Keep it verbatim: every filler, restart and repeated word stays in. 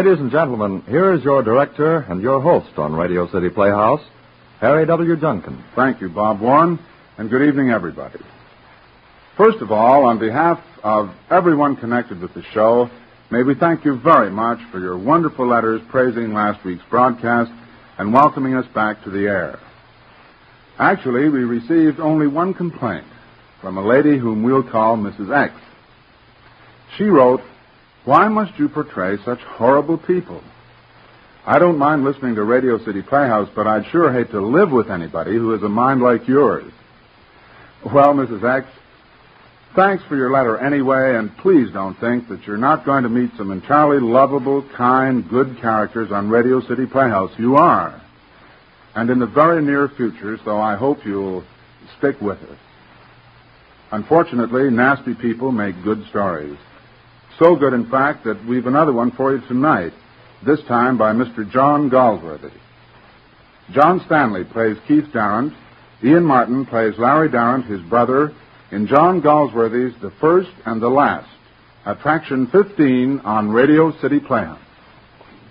Ladies and gentlemen, here is your director and your host on Radio City Playhouse, Harry W. Junkin. Thank you, Bob Warren, and good evening, everybody. First of all, on behalf of everyone connected with the show, may we thank you very much for your wonderful letters praising last week's broadcast and welcoming us back to the air. Actually, we received only one complaint from a lady whom we'll call Missus X. She wrote, "Why must you portray such horrible people? I don't mind listening to Radio City Playhouse, but I'd sure hate to live with anybody who has a mind like yours." Well, Missus X, thanks for your letter anyway, and please don't think that you're not going to meet some entirely lovable, kind, good characters on Radio City Playhouse. You are. And in the very near future, so I hope you'll stick with us. Unfortunately, nasty people make good stories. So good, in fact, that we've another one for you tonight, this time by Mister John Galsworthy. John Stanley plays Keith Darrant. Ian Martin plays Larry Darrant, his brother, in John Galsworthy's The First and the Last, Attraction fifteen on Radio City Playhouse.